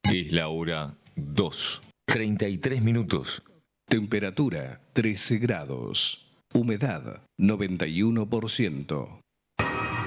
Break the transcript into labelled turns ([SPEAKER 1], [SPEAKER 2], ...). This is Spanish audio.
[SPEAKER 1] Es la hora 2. 33 minutos.
[SPEAKER 2] Temperatura 13 grados. Humedad 91%.